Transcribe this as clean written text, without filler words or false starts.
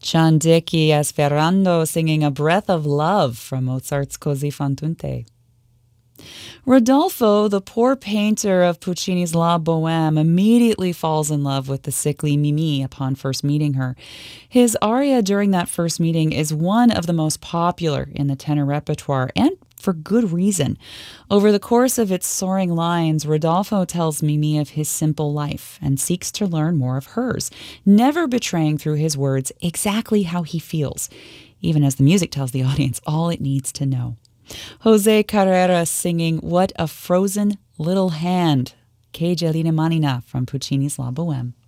Ciandicchi Esperando singing A Breath of Love from Mozart's Così fan tutte. Rodolfo, the poor painter of Puccini's La Bohème, immediately falls in love with the sickly Mimi upon first meeting her. His aria during that first meeting is one of the most popular in the tenor repertoire, and for good reason. Over the course of its soaring lines, Rodolfo tells Mimi of his simple life and seeks to learn more of hers, never betraying through his words exactly how he feels, even as the music tells the audience all it needs to know. Jose Carreras singing What a Frozen Little Hand, Che Gelina Manina from Puccini's La Bohème.